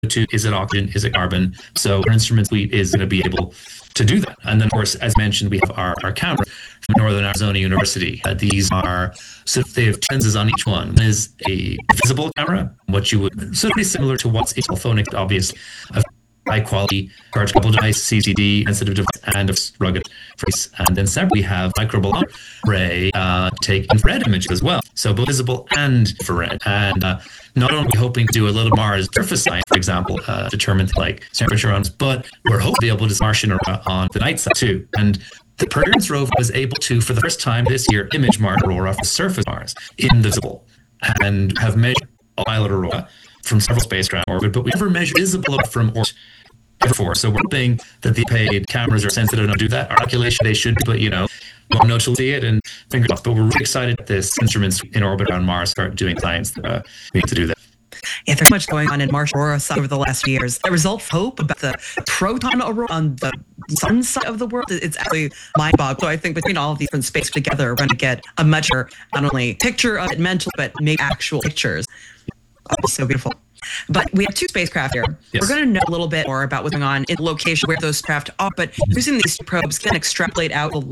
CO2? Is it oxygen? Is it carbon? So our instrument suite is going to be able to do that. And then, of course, as mentioned, we have our camera from Northern Arizona University. These are, so they have lenses on each one. One is a visible camera, what you would, so pretty similar to what's a telephonic, obviously, a high quality charge coupled device, CCD, sensitive device, and a rugged face. And then separately, we have microbolometer array take infrared images as well. So both visible and infrared. And not only hoping to do a little Mars surface science, for example, determine like temperature on, but we're hoping to be able to do Martian aurora on the night side too. And the Perseverance rover was able to, for the first time this year, image Mars aurora from the surface of Mars in the visible, and have measured violet aurora from several spacecraft orbit, but we never measured visible from orbit before. So we're hoping that the paid cameras are sensitive enough to do that. Our calculation they should be, but won't know till see it and fingers off. But we're really excited that this instruments in orbit around Mars start doing science that we need to do that. Yeah, there's much going on in Mars aurora side over the last few years. The result of hope about the proton aurora on the sun side of the world, it's actually mind-boggling. So I think between all of these different space together, we're going to get a much better, not only picture of it mentally, but maybe actual pictures. Oh, so beautiful. But we have two spacecraft here. Yes. We're going to know a little bit more about what's going on in the location where those craft are, but using these probes can extrapolate out a